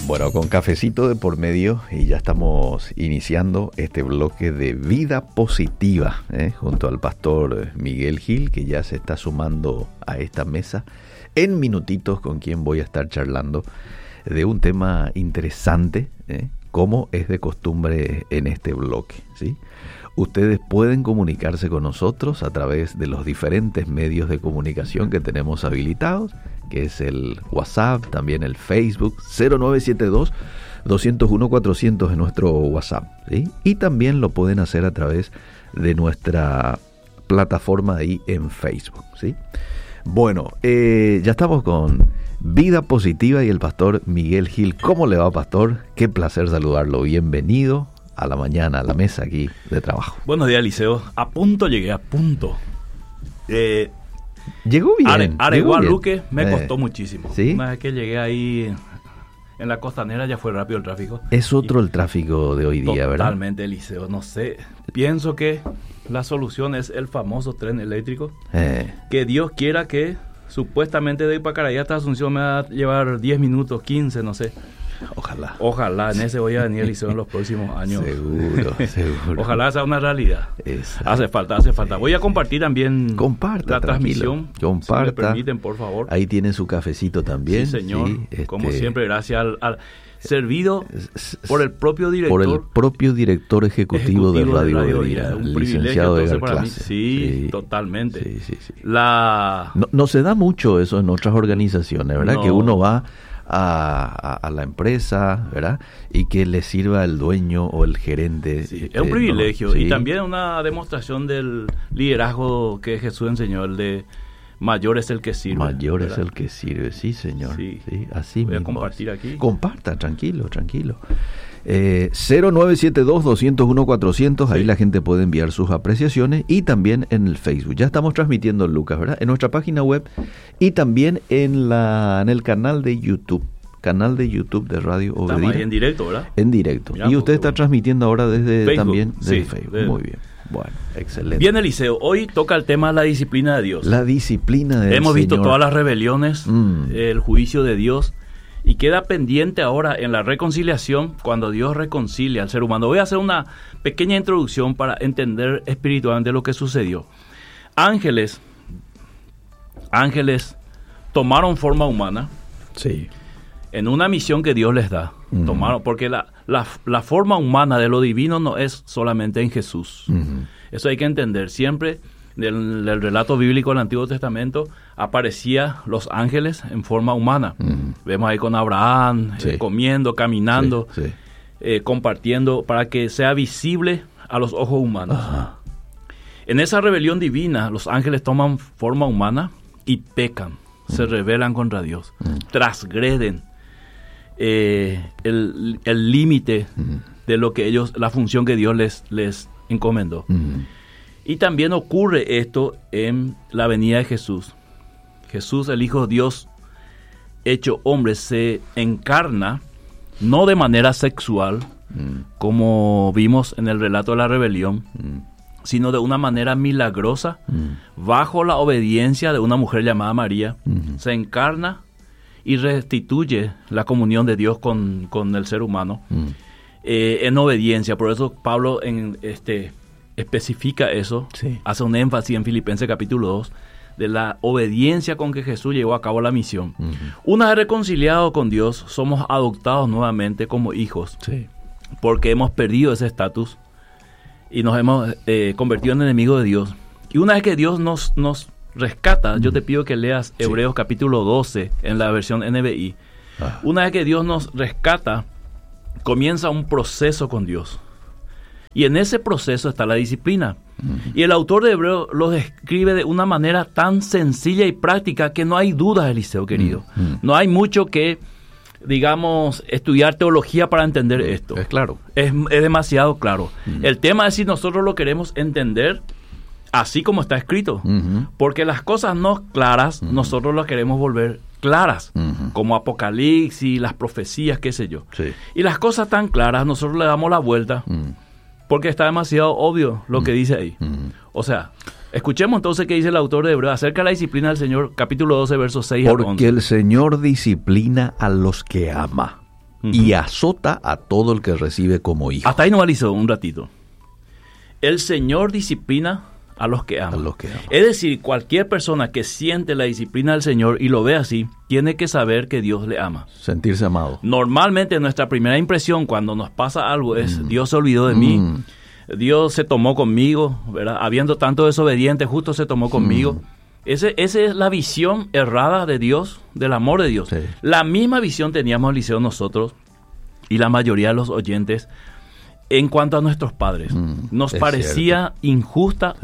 Bueno, con cafecito de por medio y ya estamos iniciando este bloque de Vida Positiva, junto al pastor Miguel Gil, que ya se está sumando a esta mesa en minutitos, con quien voy a estar charlando de un tema interesante, como es de costumbre en este bloque, ¿sí? Ustedes pueden comunicarse con nosotros a través de los diferentes medios de comunicación que tenemos habilitados, que es el WhatsApp, también el Facebook, 0972-201-400 es nuestro WhatsApp, ¿sí? Y también lo pueden hacer a través de nuestra plataforma ahí en Facebook, ¿sí? Bueno, ya estamos con Vida Positiva y el pastor Miguel Gil. ¿Cómo le va, pastor? Qué placer saludarlo. Bienvenido a la mañana, a la mesa aquí de trabajo. Buenos días, Eliseo. Llegué a punto. Llegó bien. Aregualuque me costó muchísimo. ¿Sí? Una vez que llegué ahí en la costanera ya fue rápido el tráfico. Es otro el tráfico de hoy día, ¿verdad? Totalmente, Eliseo. No sé. Pienso que la solución es el famoso tren eléctrico. Que Dios quiera que supuestamente de Ipacaraí hasta Asunción me va a llevar 10 minutos, 15, no sé. Ojalá, en ese voy a venir, Eliseo, en los próximos años. Seguro. Ojalá sea una realidad. Exacto. Hace falta. Voy a compartir también la transmisión. Comparta. Si me permiten, por favor. Ahí tiene su cafecito también. Sí, señor. Sí, como siempre, gracias al servido por el propio director. Por el propio director ejecutivo de Radio Vida, un licenciado Edgar para Clase. mí. Sí, totalmente. Sí. No se da mucho eso en otras organizaciones, ¿verdad? Que uno va a la empresa, ¿verdad? Y que le sirva el dueño o el gerente. Sí, es un privilegio y también una demostración del liderazgo que Jesús enseñó, el de mayor es el que sirve. Mayor ¿verdad? Es el que sirve, sí, señor. Sí, así voy mismo. a compartir aquí. Comparta, tranquilo. 0972-201-400, ahí la gente puede enviar sus apreciaciones, y también en el Facebook. Ya estamos transmitiendo, Lucas, ¿verdad? En nuestra página web y también en el canal de YouTube. Canal de YouTube de Radio Obedira. Estamos ahí en directo, ¿verdad? En directo. Mirá, y usted está transmitiendo ahora desde Facebook. También desde Sí, Facebook. Muy bien. Bueno, excelente. Bien, Eliseo, hoy toca el tema de la disciplina de Dios. La disciplina de Dios. Hemos visto todas las rebeliones, el juicio de Dios, y queda pendiente ahora en la reconciliación, cuando Dios reconcilia al ser humano. Voy a hacer una pequeña introducción para entender espiritualmente lo que sucedió. Ángeles tomaron forma humana. Sí. En una misión que Dios les da. Tomaron, porque la forma humana de lo divino no es solamente en Jesús. Eso hay que entender. Siempre en el relato bíblico del Antiguo Testamento aparecía los ángeles en forma humana. Vemos ahí con Abraham, comiendo, caminando, compartiendo, para que sea visible a los ojos humanos. Ajá. En esa rebelión divina, los ángeles toman forma humana y pecan, se rebelan contra Dios, transgreden el límite de lo que la función que Dios les encomendó. Y también ocurre esto en la venida de Jesús. Jesús, el Hijo de Dios hecho hombre, se encarna no de manera sexual, como vimos en el relato de la rebelión, sino de una manera milagrosa, bajo la obediencia de una mujer llamada María. Se encarna y restituye la comunión de Dios con el ser humano en obediencia. Por eso Pablo especifica eso, hace un énfasis en Filipenses capítulo 2, de la obediencia con que Jesús llevó a cabo la misión. Una vez reconciliados con Dios, somos adoptados nuevamente como hijos, porque hemos perdido ese estatus y nos hemos convertido en enemigos de Dios. Y una vez que Dios nos rescata, yo te pido que leas Hebreos capítulo 12 en la versión NBI. Una vez que Dios nos rescata, comienza un proceso con Dios. Y en ese proceso está la disciplina. Y el autor de Hebreos lo describe de una manera tan sencilla y práctica que no hay dudas, Eliseo querido. No hay mucho que, digamos, estudiar teología para entender esto. Es claro. Es demasiado claro. El tema es si nosotros lo queremos entender así como está escrito. Porque las cosas no claras, nosotros las queremos volver claras, como Apocalipsis, las profecías, qué sé yo. Y las cosas tan claras, nosotros le damos la vuelta, porque está demasiado obvio lo que dice ahí. O sea, escuchemos entonces qué dice el autor de Hebreos acerca de la disciplina del Señor, capítulo 12, versos 6 al 11. Porque el Señor disciplina a los que ama y azota a todo el que recibe como hijo. Hasta ahí no analizó un ratito. El Señor disciplina a los que aman. Es decir, cualquier persona que siente la disciplina del Señor y lo ve así, tiene que saber que Dios le ama. Sentirse amado. Normalmente nuestra primera impresión cuando nos pasa algo es, Dios se olvidó de mí, Dios se tomó conmigo, ¿verdad? Habiendo tanto desobediente, justo se tomó conmigo. Esa es la visión errada de Dios, del amor de Dios. Sí. La misma visión teníamos en Liceo nosotros y la mayoría de los oyentes en cuanto a nuestros padres. Nos parecía injusta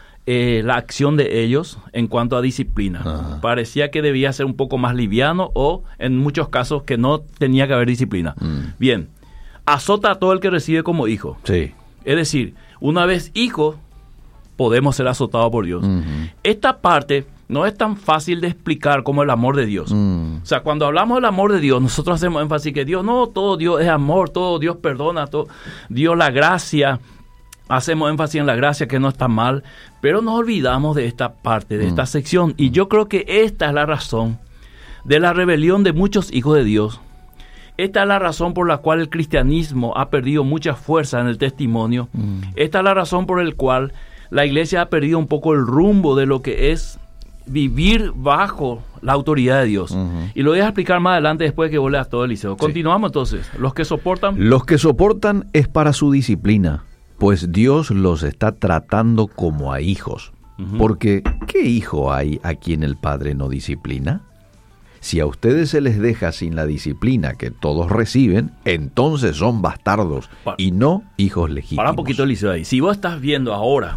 la acción de ellos en cuanto a disciplina. Ajá. Parecía que debía ser un poco más liviano o en muchos casos que no tenía que haber disciplina. Bien, azota a todo el que recibe como hijo. Sí. Es decir, una vez hijo, podemos ser azotados por Dios. Esta parte no es tan fácil de explicar como el amor de Dios. O sea, cuando hablamos del amor de Dios, nosotros hacemos énfasis que Dios, no, todo Dios es amor, todo Dios perdona, todo Dios la gracia. Hacemos énfasis en la gracia, que no está mal, pero nos olvidamos de esta parte, de esta sección. Y yo creo que esta es la razón de la rebelión de muchos hijos de Dios. Esta es la razón por la cual el cristianismo ha perdido mucha fuerza en el testimonio. Esta es la razón por la cual la iglesia ha perdido un poco el rumbo de lo que es vivir bajo la autoridad de Dios. Y lo voy a explicar más adelante después de que vos leas todo el liceo. Continuamos entonces. Los que soportan. Los que soportan es para su disciplina, pues Dios los está tratando como a hijos. Porque, ¿qué hijo hay a quien el Padre no disciplina? Si a ustedes se les deja sin la disciplina que todos reciben, entonces son bastardos y no hijos legítimos. Para un poquito, Eliseo, ahí. Si vos estás viendo ahora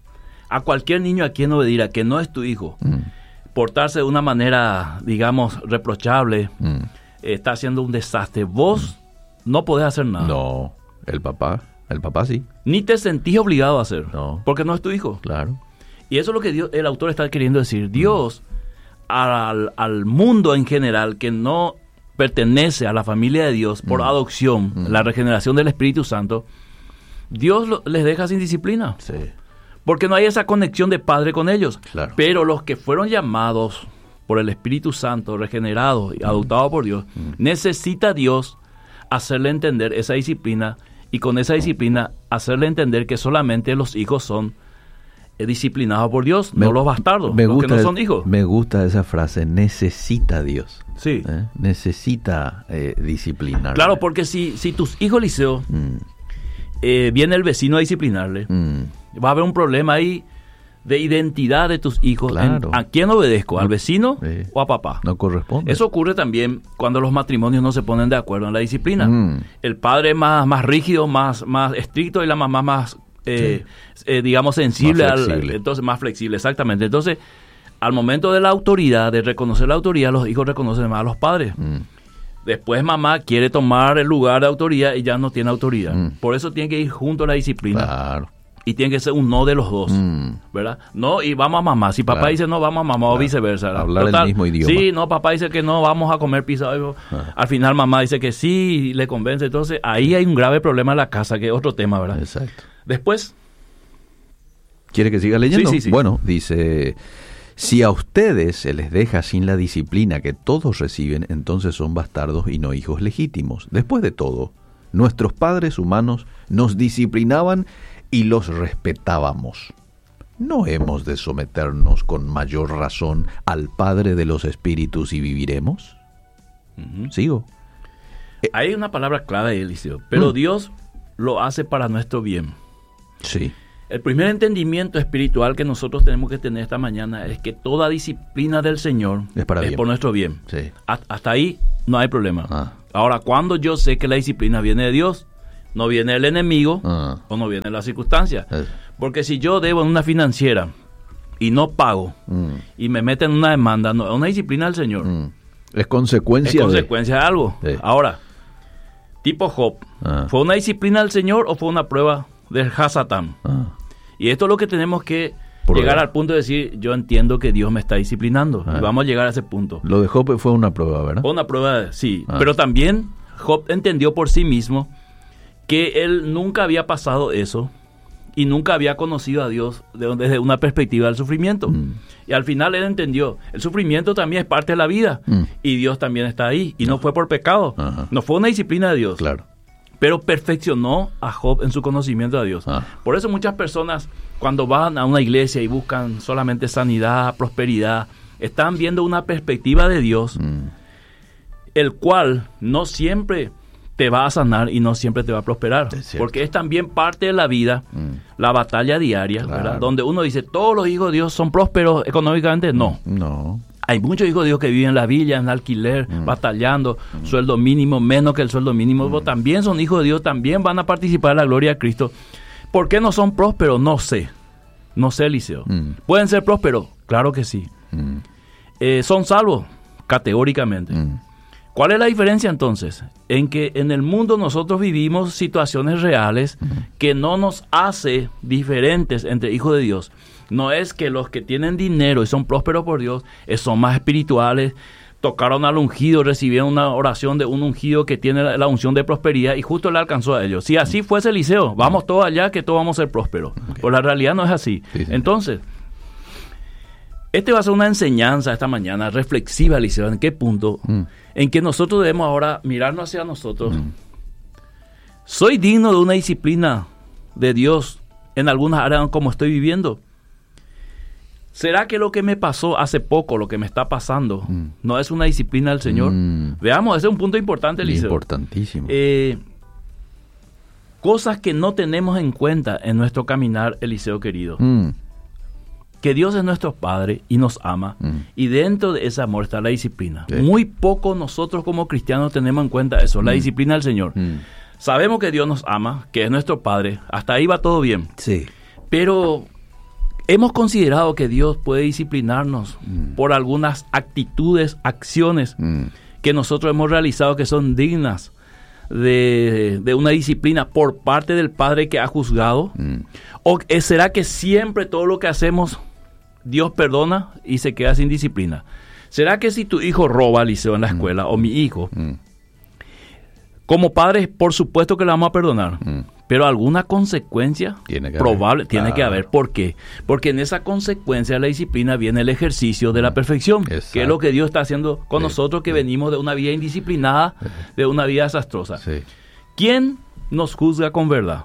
a cualquier niño a quien obedirá que no es tu hijo, portarse de una manera, digamos, reprochable, está haciendo un desastre, vos no podés hacer nada. No, el papá sí. Ni te sentís obligado a hacer, porque no es tu hijo. Claro. Y eso es lo que el autor está queriendo decir. Dios, al mundo en general que no pertenece a la familia de Dios por adopción, la regeneración del Espíritu Santo, Dios les deja sin disciplina. Sí. Porque no hay esa conexión de padre con ellos. Claro. Pero los que fueron llamados por el Espíritu Santo, regenerados y adoptados por Dios, necesita Dios hacerle entender esa disciplina y con esa disciplina hacerle entender que solamente los hijos son disciplinados por Dios, no los bastardos, los que no son hijos. Me gusta esa frase, necesita Dios. Sí. Necesita disciplinar. Claro, porque si tus hijos, Liceo, viene el vecino a disciplinarle, va a haber un problema ahí de identidad de tus hijos. Claro. ¿A quién obedezco? ¿Al vecino o a papá? No corresponde. Eso ocurre también cuando los matrimonios no se ponen de acuerdo en la disciplina. El padre más rígido, más estricto y la mamá más digamos sensible, entonces más flexible, exactamente. Entonces, al momento de la autoridad, de reconocer la autoridad, los hijos reconocen más a los padres. Después mamá quiere tomar el lugar de autoridad y ya no tiene autoridad. Por eso tiene que ir junto a la disciplina. Claro. Y tiene que ser un no de los dos, ¿verdad? No, y vamos a mamá. Si papá dice no, vamos a mamá, o viceversa, ¿verdad? Hablar el mismo idioma. Sí, no, papá dice que no, vamos a comer pizza. Al final mamá dice que sí, y le convence. Entonces, ahí hay un grave problema en la casa, que es otro tema, ¿verdad? Exacto. Después. ¿Quiere que siga leyendo? Sí. Bueno, dice, si a ustedes se les deja sin la disciplina que todos reciben, entonces son bastardos y no hijos legítimos. Después de todo, nuestros padres humanos nos disciplinaban y los respetábamos. ¿No hemos de someternos con mayor razón al Padre de los Espíritus y viviremos? ¿Sigo? Hay una palabra clave, Eliseo, pero Dios lo hace para nuestro bien. Sí. El primer entendimiento espiritual que nosotros tenemos que tener esta mañana es que toda disciplina del Señor es por nuestro bien. Sí. Hasta ahí no hay problema. Ahora, cuando yo sé que la disciplina viene de Dios, no viene del enemigo o no viene de las circunstancias. Porque si yo debo en una financiera y no pago y me meten en una demanda, no es una disciplina del Señor. Es consecuencia de algo. Sí. Ahora, tipo Job, ¿fue una disciplina del Señor o fue una prueba del Hasatán? Y esto es lo que tenemos que llegar al punto de decir, yo entiendo que Dios me está disciplinando. Y vamos a llegar a ese punto. Lo de Job fue una prueba, ¿verdad? Fue una prueba, sí. Pero también Job entendió por sí mismo que él nunca había pasado eso y nunca había conocido a Dios desde una perspectiva del sufrimiento. Y al final él entendió, el sufrimiento también es parte de la vida, y Dios también está ahí, y no fue por pecado, no fue una disciplina de Dios. Claro. Pero perfeccionó a Job en su conocimiento a Dios. Por eso muchas personas, cuando van a una iglesia y buscan solamente sanidad, prosperidad, están viendo una perspectiva de Dios, el cual no siempre te va a sanar y no siempre te va a prosperar. Porque es también parte de la vida, la batalla diaria, claro, ¿verdad? Donde uno dice, todos los hijos de Dios son prósperos económicamente. No. Hay muchos hijos de Dios que viven en la villa, en alquiler, batallando, sueldo mínimo, menos que el sueldo mínimo. Pero también son hijos de Dios, también van a participar en la gloria de Cristo. ¿Por qué no son prósperos? No sé, Eliseo. ¿Pueden ser prósperos? Claro que sí. ¿Son salvos? Categóricamente. ¿Cuál es la diferencia entonces? En que en el mundo nosotros vivimos situaciones reales que no nos hace diferentes entre hijos de Dios. No es que los que tienen dinero y son prósperos por Dios son más espirituales, tocaron al ungido, recibieron una oración de un ungido que tiene la unción de prosperidad y justo le alcanzó a ellos. Si así fuese Eliseo, vamos todos allá que todos vamos a ser prósperos. Pero la realidad no es así. Sí. Entonces, este va a ser una enseñanza esta mañana reflexiva, Eliseo. ¿En qué punto? En que nosotros debemos ahora mirarnos hacia nosotros. ¿Soy digno de una disciplina de Dios en algunas áreas como estoy viviendo? ¿Será que lo que me pasó hace poco, lo que me está pasando, no es una disciplina del Señor? Veamos, ese es un punto importante, Eliseo. Importantísimo. Cosas que no tenemos en cuenta en nuestro caminar, Eliseo querido. Que Dios es nuestro Padre y nos ama, y dentro de ese amor está la disciplina. Sí. Muy poco nosotros como cristianos tenemos en cuenta eso, la disciplina del Señor. Sabemos que Dios nos ama, que es nuestro Padre, hasta ahí va todo bien. Sí. Pero hemos considerado que Dios puede disciplinarnos por algunas actitudes, acciones que nosotros hemos realizado que son dignas de una disciplina por parte del Padre que ha juzgado. ¿O será que siempre todo lo que hacemos Dios perdona y se queda sin disciplina? ¿Será que si tu hijo roba, Eliseo, en la escuela, o mi hijo, como padres, por supuesto que le vamos a perdonar, pero alguna consecuencia probable tiene que haber? ¿Por qué? Porque en esa consecuencia de la disciplina viene el ejercicio de la perfección, que es lo que Dios está haciendo con nosotros que venimos de una vida indisciplinada, de una vida desastrosa. Sí. ¿Quién nos juzga con verdad?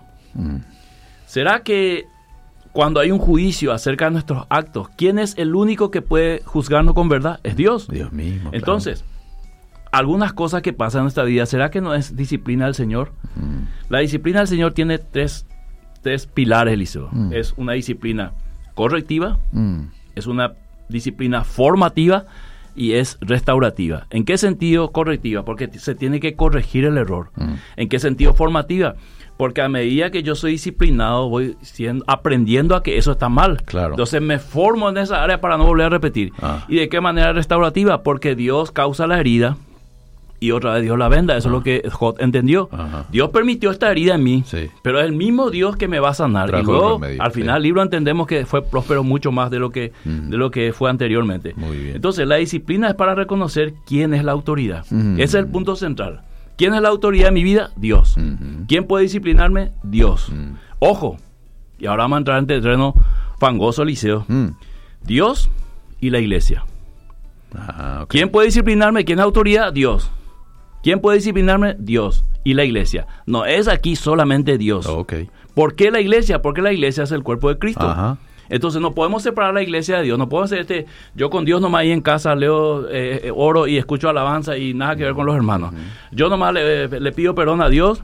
¿Será que cuando hay un juicio acerca de nuestros actos, quién es el único que puede juzgarnos con verdad? Es Dios. Dios mismo. Entonces, algunas cosas que pasan en nuestra vida, ¿será que no es disciplina del Señor? La disciplina del Señor tiene tres pilares, Eliseo. Es una disciplina correctiva, es una disciplina formativa y es restaurativa. ¿En qué sentido correctiva? Porque se tiene que corregir el error. ¿En qué sentido formativa? Porque a medida que yo soy disciplinado, voy aprendiendo a que eso está mal. Claro. Entonces me formo en esa área para no volver a repetir. ¿Y de qué manera restaurativa? Porque Dios causa la herida y otra vez Dios la venda. Eso es lo que Job entendió. Dios permitió esta herida en mí, pero es el mismo Dios que me va a sanar. Y luego, al final del libro entendemos que fue próspero mucho más de lo que fue anteriormente. Muy bien. Entonces, la disciplina es para reconocer quién es la autoridad. Ese es el punto central. ¿Quién es la autoridad de mi vida? Dios. ¿Quién puede disciplinarme? Dios. Ojo, y ahora vamos a entrar en terreno fangoso, Eliseo. Dios y la iglesia. Okay. ¿Quién puede disciplinarme? ¿Quién es la autoridad? Dios. ¿Quién puede disciplinarme? Dios y la iglesia. No es aquí solamente Dios. Okay. ¿Por qué la iglesia? Porque la iglesia es el cuerpo de Cristo. Entonces no podemos separar la iglesia de Dios. No podemos hacer yo con Dios nomás ahí en casa leo, oro y escucho alabanza y nada que ver con los hermanos. Yo nomás le pido perdón a Dios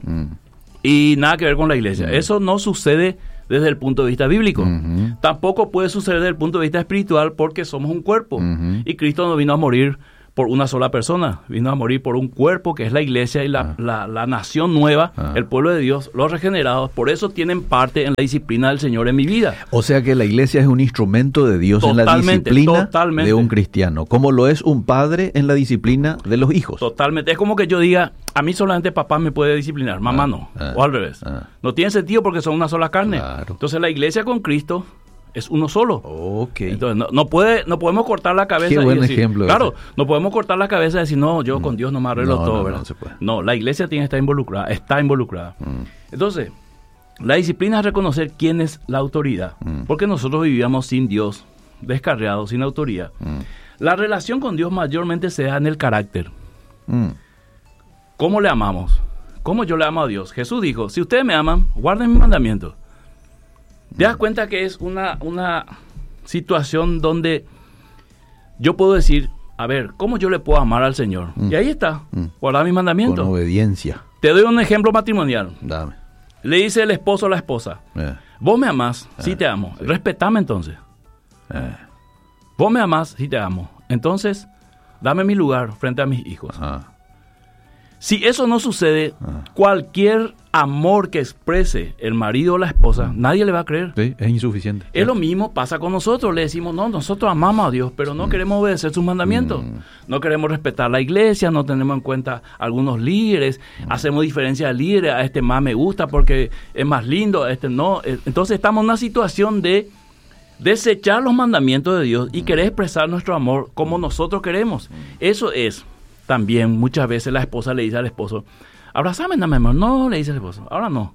y nada que ver con la iglesia. Eso no sucede desde el punto de vista bíblico. Tampoco puede suceder desde el punto de vista espiritual porque somos un cuerpo. Y Cristo no vino a morir por una sola persona, vino a morir por un cuerpo que es la iglesia y la nación nueva, el pueblo de Dios, los regenerados. Por eso tienen parte en la disciplina del Señor en mi vida. O sea que la iglesia es un instrumento de Dios en la disciplina de un cristiano, como lo es un padre en la disciplina de los hijos. Totalmente. Es como que yo diga, a mí solamente papá me puede disciplinar, mamá no, o al revés. No tiene sentido porque son una sola carne. Claro. Entonces la iglesia con Cristo es uno solo. Okay. Entonces no podemos cortar la cabeza. Qué buen y decir, ejemplo. Claro, no podemos cortar la cabeza y decir, no, yo con Dios no me arreglo todo, ¿verdad? No se puede. No, la iglesia tiene que estar involucrada, está involucrada. Entonces, La disciplina es reconocer quién es la autoridad, porque nosotros vivíamos sin Dios, descarriados, sin autoridad. La relación con Dios mayormente se da en el carácter. ¿Cómo le amamos? ¿Cómo yo le amo a Dios? Jesús dijo, si ustedes me aman, guarden mis mandamientos. ¿Te das cuenta que es una situación donde yo puedo decir, a ver, ¿cómo yo le puedo amar al Señor? Y ahí está, guardar mis mandamientos. Con obediencia. Te doy un ejemplo matrimonial. Dame. Le dice el esposo a la esposa, vos me amás, sí te amo, sí. Respetame entonces. Vos me amás, sí te amo. Entonces, dame mi lugar frente a mis hijos. Si eso no sucede, cualquier amor que exprese el marido o la esposa, nadie le va a creer. Sí, es insuficiente. Es lo mismo pasa con nosotros. Le decimos, no, nosotros amamos a Dios, pero no queremos obedecer sus mandamientos. No queremos respetar la iglesia, no tenemos en cuenta algunos líderes. Hacemos diferencia de líderes. A este más me gusta porque es más lindo, a este no. Entonces estamos en una situación de desechar los mandamientos de Dios y querer expresar nuestro amor como nosotros queremos. Eso es. También muchas veces la esposa le dice al esposo, abrázame, mi amor. No, le dice el esposo, ahora no.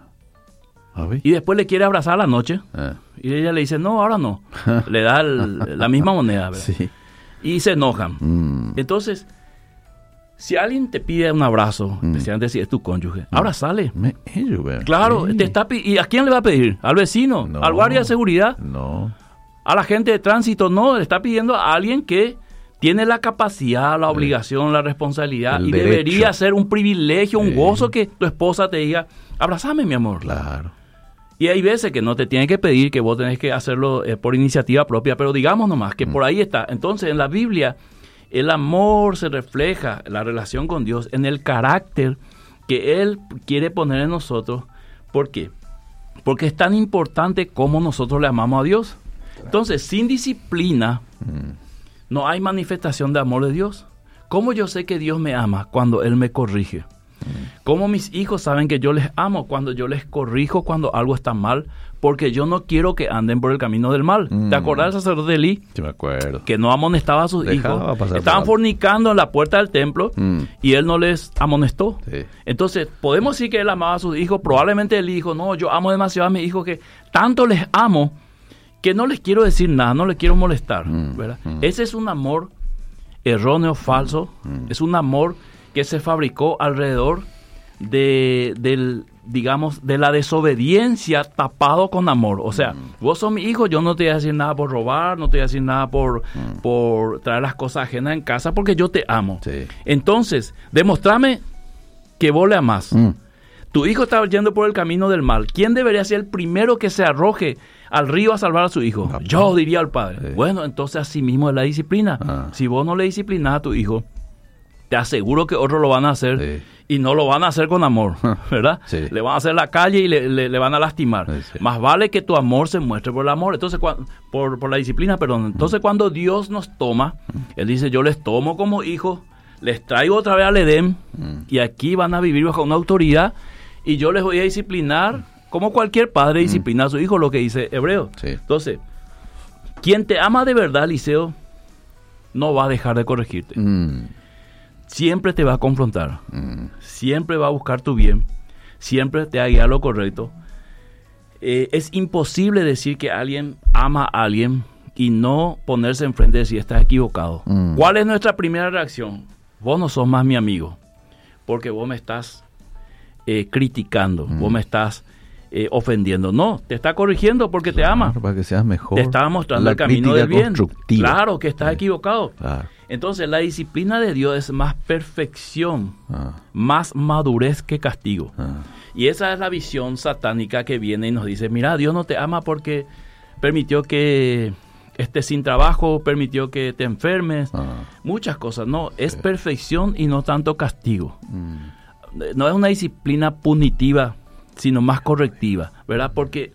Y después le quiere abrazar a la noche. Y ella le dice, no, ahora no. Le da la misma moneda. Sí. Y se enojan. Entonces, si alguien te pide un abrazo, especialmente si es tu cónyuge, abrazale. Claro, te está ¿y a quién le va a pedir? ¿Al vecino? No, ¿al guardia de seguridad? No. ¿A la gente de tránsito? No, le está pidiendo a alguien que tiene la capacidad, la obligación, la responsabilidad y derecho. Debería ser un privilegio, un gozo que tu esposa te diga, abrázame, mi amor. Claro. Y hay veces que no te tiene que pedir, que vos tenés que hacerlo por iniciativa propia, pero digamos nomás que por ahí está. Entonces, en la Biblia, el amor se refleja, la relación con Dios, en el carácter que Él quiere poner en nosotros. ¿Por qué? Porque es tan importante cómo nosotros le amamos a Dios. Entonces, sin disciplina, no hay manifestación de amor de Dios. ¿Cómo yo sé que Dios me ama? Cuando Él me corrige. ¿Cómo mis hijos saben que yo les amo? Cuando yo les corrijo cuando algo está mal, porque yo no quiero que anden por el camino del mal. ¿Te acordás del sacerdote Elí? Sí, me acuerdo. Que no amonestaba a sus hijos. Estaban fornicando en la puerta del templo y él no les amonestó. Sí. Entonces, podemos decir que él amaba a sus hijos. Probablemente él dijo, no, yo amo demasiado a mis hijos que tanto les amo que no les quiero decir nada, no les quiero molestar. ¿Verdad? Ese es un amor erróneo, falso. Es un amor que se fabricó alrededor de la desobediencia tapado con amor. O sea, vos sos mi hijo, yo no te voy a decir nada por robar, no te voy a decir nada por traer las cosas ajenas en casa, porque yo te amo. Sí. Entonces, demostrame que vos le amás. Tu hijo está yendo por el camino del mal. ¿Quién debería ser el primero que se arroje al río a salvar a su hijo? Yo, diría al padre. Sí. Bueno, entonces así mismo es la disciplina. Si vos no le disciplinas a tu hijo, te aseguro que otros lo van a hacer. Sí. Y no lo van a hacer con amor, ¿verdad? Sí. Le van a hacer la calle y le van a lastimar. Sí. Más vale que tu amor se muestre por el amor. Entonces, por la disciplina, perdón. Entonces, cuando Dios nos toma, Él dice, yo les tomo como hijos, les traigo otra vez al Edén, y aquí van a vivir bajo una autoridad, y yo les voy a disciplinar, como cualquier padre disciplina a su hijo, lo que dice Hebreo. Sí. Entonces, quien te ama de verdad, Eliseo, no va a dejar de corregirte. Siempre te va a confrontar, siempre va a buscar tu bien, siempre te va a guiar lo correcto. Es imposible decir que alguien ama a alguien y no ponerse enfrente de si estás equivocado. ¿Cuál es nuestra primera reacción? Vos no sos más mi amigo, porque vos me estás criticando, vos me estás ofendiendo. No, te está corrigiendo porque te ama. Para que seas mejor. Te está mostrando el camino del bien. Claro, que estás equivocado. Claro. Entonces, la disciplina de Dios es más perfección, más madurez que castigo. Y esa es la visión satánica que viene y nos dice, mira, Dios no te ama porque permitió que estés sin trabajo, permitió que te enfermes, muchas cosas. No, es perfección y no tanto castigo. No es una disciplina punitiva, sino más correctiva, ¿verdad? Porque